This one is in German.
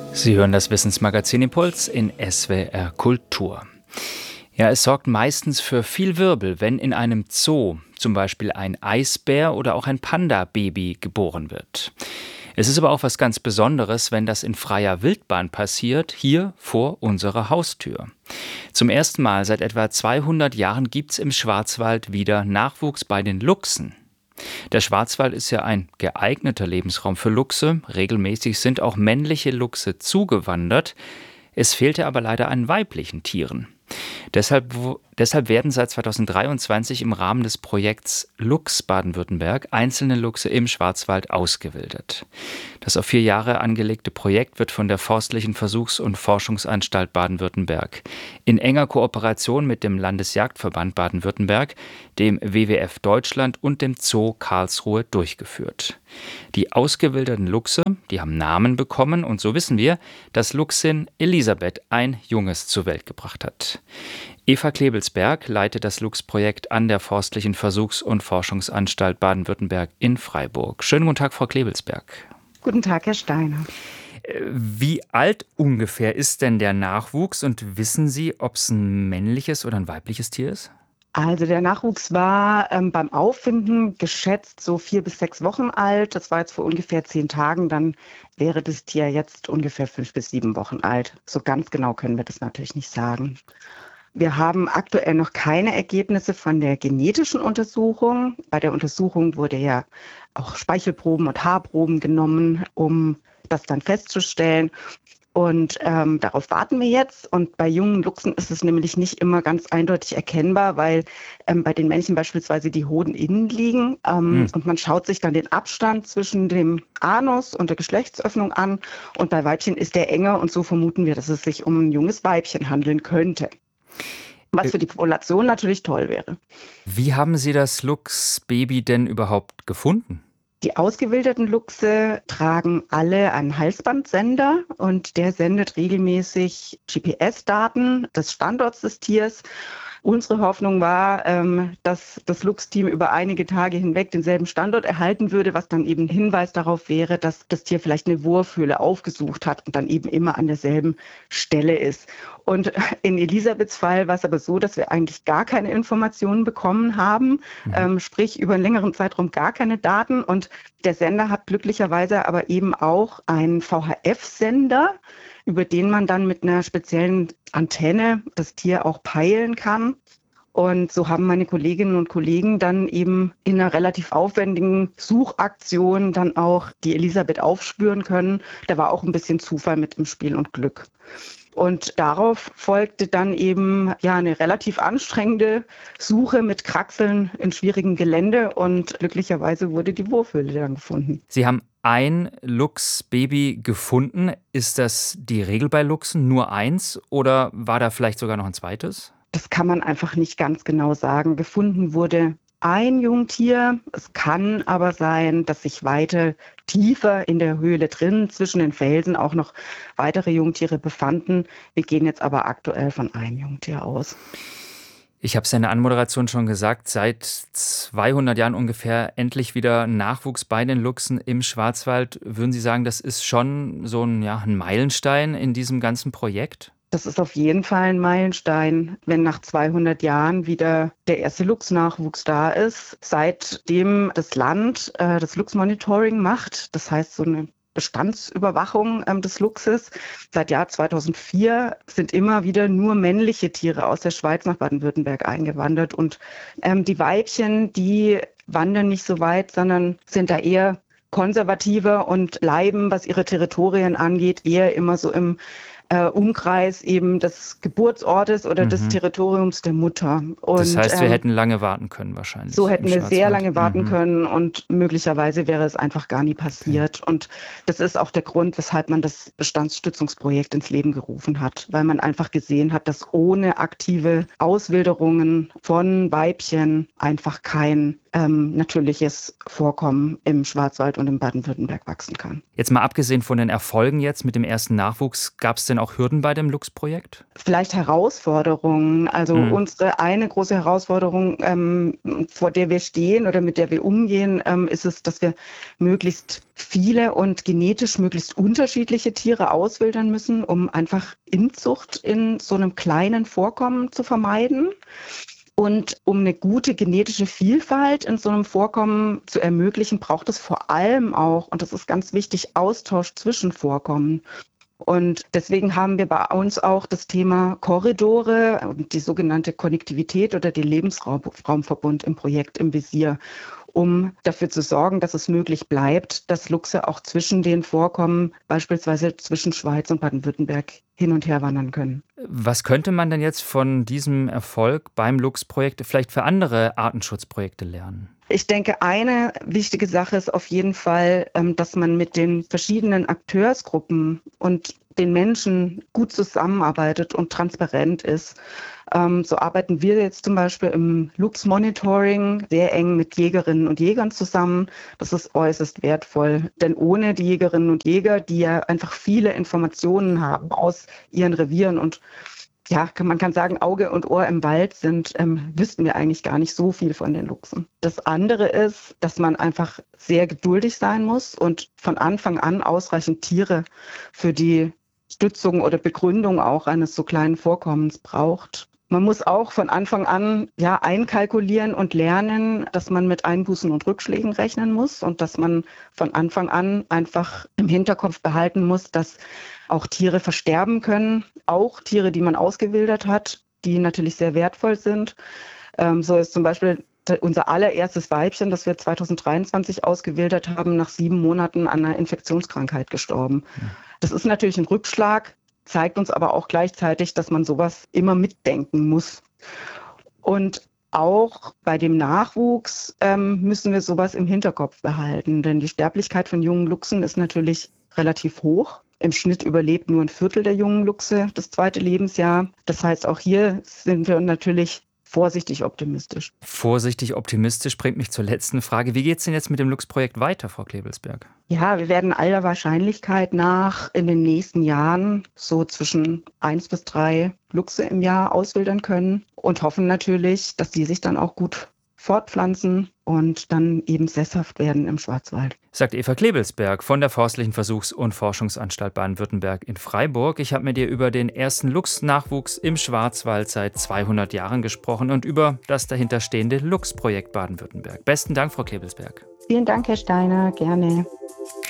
Sie hören das Wissensmagazin Impuls in SWR Kultur. Ja, es sorgt meistens für viel Wirbel, wenn in einem Zoo zum Beispiel ein Eisbär oder auch ein Panda-Baby geboren wird. Es ist aber auch was ganz Besonderes, wenn das in freier Wildbahn passiert, hier vor unserer Haustür. Zum ersten Mal seit etwa 200 Jahren gibt es im Schwarzwald wieder Nachwuchs bei den Luchsen. Der Schwarzwald ist ja ein geeigneter Lebensraum für Luchse. Regelmäßig sind auch männliche Luchse zugewandert. Es fehlte aber leider an weiblichen Tieren. Deshalb werden seit 2023 im Rahmen des Projekts Luchs Baden-Württemberg einzelne Luchse im Schwarzwald ausgewildert. Das auf 4 Jahre angelegte Projekt wird von der Forstlichen Versuchs- und Forschungsanstalt Baden-Württemberg in enger Kooperation mit dem Landesjagdverband Baden-Württemberg, dem WWF Deutschland und dem Zoo Karlsruhe durchgeführt. Die ausgewilderten Luchse, die haben Namen bekommen und so wissen wir, dass Luchsin Elisabeth ein Junges zur Welt gebracht hat. Eva Klebelsberg leitet das Luchsprojekt an der Forstlichen Versuchs- und Forschungsanstalt Baden-Württemberg in Freiburg. Schönen guten Tag, Frau Klebelsberg. Guten Tag, Herr Steiner. Wie alt ungefähr ist denn der Nachwuchs und wissen Sie, ob es ein männliches oder ein weibliches Tier ist? Also der Nachwuchs war beim Auffinden geschätzt so 4 bis 6 Wochen alt. Das war jetzt vor ungefähr 10 Tagen. Dann wäre das Tier jetzt ungefähr 5 bis 7 Wochen alt. So ganz genau können wir das natürlich nicht sagen. Wir haben aktuell noch keine Ergebnisse von der genetischen Untersuchung. Bei der Untersuchung wurde ja auch Speichelproben und Haarproben genommen, um das dann festzustellen. Und darauf warten wir jetzt. Und bei jungen Luchsen ist es nämlich nicht immer ganz eindeutig erkennbar, weil bei den Männchen beispielsweise die Hoden innen liegen. Und man schaut sich dann den Abstand zwischen dem Anus und der Geschlechtsöffnung an. Und bei Weibchen ist der enger. Und so vermuten wir, dass es sich um ein junges Weibchen handeln könnte. Was für die Population natürlich toll wäre. Wie haben Sie das Luchsbaby denn überhaupt gefunden? Die ausgewilderten Luchse tragen alle einen Halsbandsender und der sendet regelmäßig GPS-Daten des Standorts des Tiers. Unsere Hoffnung war, dass das Luchsteam über einige Tage hinweg denselben Standort erhalten würde, was dann eben ein Hinweis darauf wäre, dass das Tier vielleicht eine Wurfhöhle aufgesucht hat und dann eben immer an derselben Stelle ist. Und in Elisabeths Fall war es aber so, dass wir eigentlich gar keine Informationen bekommen haben, sprich über einen längeren Zeitraum gar keine Daten. Und der Sender hat glücklicherweise aber eben auch einen VHF-Sender, über den man dann mit einer speziellen Antenne das Tier auch peilen kann. Und so haben meine Kolleginnen und Kollegen dann eben in einer relativ aufwendigen Suchaktion dann auch die Elisabeth aufspüren können. Da war auch ein bisschen Zufall mit im Spiel und Glück. Und darauf folgte dann eben eine relativ anstrengende Suche mit Kraxeln in schwierigem Gelände und glücklicherweise wurde die Wurfhöhle dann gefunden. Sie haben ein Luchsbaby gefunden. Ist das die Regel bei Luchsen, nur eins, oder war da vielleicht sogar noch ein zweites? Das kann man einfach nicht ganz genau sagen. Gefunden wurde ein Jungtier. Es kann aber sein, dass sich weiter tiefer in der Höhle drin zwischen den Felsen auch noch weitere Jungtiere befanden. Wir gehen jetzt aber aktuell von einem Jungtier aus. Ich habe es ja in der Anmoderation schon gesagt, seit 200 Jahren ungefähr endlich wieder Nachwuchs bei den Luchsen im Schwarzwald. Würden Sie sagen, das ist schon so ein Meilenstein in diesem ganzen Projekt? Das ist auf jeden Fall ein Meilenstein, wenn nach 200 Jahren wieder der erste Luchsnachwuchs da ist. Seitdem das Land das Luchsmonitoring macht, das heißt so eine Bestandsüberwachung des Luchses. Seit Jahr 2004 sind immer wieder nur männliche Tiere aus der Schweiz nach Baden-Württemberg eingewandert. Und die Weibchen, die wandern nicht so weit, sondern sind da eher konservativer und bleiben, was ihre Territorien angeht, eher immer so im Umkreis eben des Geburtsortes oder des Territoriums der Mutter. Und, das heißt, wir hätten lange warten können wahrscheinlich. So hätten wir sehr lange warten können und möglicherweise wäre es einfach gar nie passiert. Okay. Und das ist auch der Grund, weshalb man das Bestandsstützungsprojekt ins Leben gerufen hat, weil man einfach gesehen hat, dass ohne aktive Auswilderungen von Weibchen einfach kein natürliches Vorkommen im Schwarzwald und in Baden-Württemberg wachsen kann. Jetzt mal abgesehen von den Erfolgen jetzt mit dem ersten Nachwuchs, gab es denn auch Hürden bei dem Luchsprojekt? Vielleicht Herausforderungen. Also unsere eine große Herausforderung, vor der wir stehen oder mit der wir umgehen, ist es, dass wir möglichst viele und genetisch möglichst unterschiedliche Tiere auswildern müssen, um einfach Inzucht in so einem kleinen Vorkommen zu vermeiden. Und um eine gute genetische Vielfalt in so einem Vorkommen zu ermöglichen, braucht es vor allem auch, und das ist ganz wichtig, Austausch zwischen Vorkommen. Und deswegen haben wir bei uns auch das Thema Korridore und die sogenannte Konnektivität oder den Lebensraumverbund im Projekt im Visier, um dafür zu sorgen, dass es möglich bleibt, dass Luchse auch zwischen den Vorkommen, beispielsweise zwischen Schweiz und Baden-Württemberg, hin und her wandern können. Was könnte man denn jetzt von diesem Erfolg beim Luchsprojekt vielleicht für andere Artenschutzprojekte lernen? Ich denke, eine wichtige Sache ist auf jeden Fall, dass man mit den verschiedenen Akteursgruppen und den Menschen gut zusammenarbeitet und transparent ist. So arbeiten wir jetzt zum Beispiel im Luchsmonitoring sehr eng mit Jägerinnen und Jägern zusammen. Das ist äußerst wertvoll, denn ohne die Jägerinnen und Jäger, die ja einfach viele Informationen haben aus ihren Revieren und man kann sagen, Auge und Ohr im Wald sind, wüssten wir eigentlich gar nicht so viel von den Luchsen. Das andere ist, dass man einfach sehr geduldig sein muss und von Anfang an ausreichend Tiere für die Stützung oder Begründung auch eines so kleinen Vorkommens braucht. Man muss auch von Anfang an einkalkulieren und lernen, dass man mit Einbußen und Rückschlägen rechnen muss und dass man von Anfang an einfach im Hinterkopf behalten muss, dass auch Tiere versterben können, auch Tiere, die man ausgewildert hat, die natürlich sehr wertvoll sind. So ist zum Beispiel unser allererstes Weibchen, das wir 2023 ausgewildert haben, nach 7 Monaten an einer Infektionskrankheit gestorben. Das ist natürlich ein Rückschlag, zeigt uns aber auch gleichzeitig, dass man sowas immer mitdenken muss. Und auch bei dem Nachwuchs müssen wir sowas im Hinterkopf behalten, denn die Sterblichkeit von jungen Luchsen ist natürlich relativ hoch. Im Schnitt überlebt nur 1/4 der jungen Luchse das 2. Lebensjahr. Das heißt, auch hier sind wir natürlich vorsichtig optimistisch. Vorsichtig optimistisch bringt mich zur letzten Frage. Wie geht es denn jetzt mit dem Luchsprojekt weiter, Frau Klebelsberg? Ja, wir werden aller Wahrscheinlichkeit nach in den nächsten Jahren so zwischen 1 bis 3 Luchse im Jahr auswildern können und hoffen natürlich, dass die sich dann auch gut fortpflanzen und dann eben sesshaft werden im Schwarzwald. Sagt Eva Klebelsberg von der Forstlichen Versuchs- und Forschungsanstalt Baden-Württemberg in Freiburg. Ich habe mit ihr über den ersten Luchsnachwuchs im Schwarzwald seit 200 Jahren gesprochen und über das dahinterstehende Luchsprojekt Baden-Württemberg. Besten Dank, Frau Klebelsberg. Vielen Dank, Herr Steiner. Gerne.